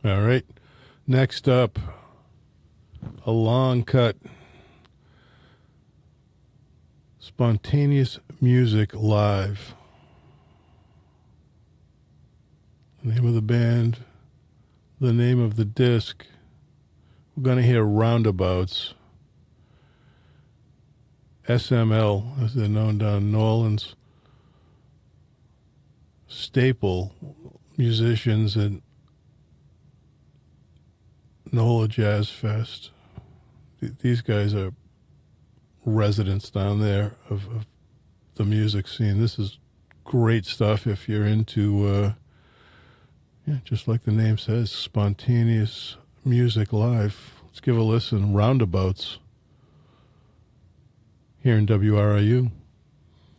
All right. Next up, a long cut. Spontaneous Music Live. The name of the band, the name of the disc. We're going to hear Roundabouts. SML, as they're known down in New Orleans. Staple musicians at NOLA Jazz Fest. These guys are residents down there of the music scene. This is great stuff if you're into, just like the name says, spontaneous music live. Let's give a listen. Roundabouts here in WRIU.